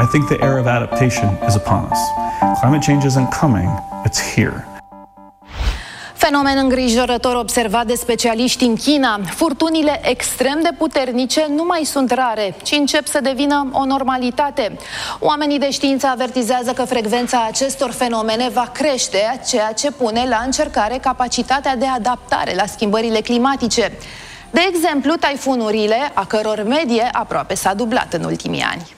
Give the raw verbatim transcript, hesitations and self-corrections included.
I think the era of adaptation is upon us. Climate change isn't coming, it's here. Fenomen îngrijorător observat de specialiști în China. Furtunile extrem de puternice nu mai sunt rare, ci încep să devină o normalitate. Oamenii de știință avertizează că frecvența acestor fenomene va crește, ceea ce pune la încercare capacitatea de adaptare la schimbările climatice. De exemplu, taifunurile, a căror medie aproape s-a dublat în ultimii ani.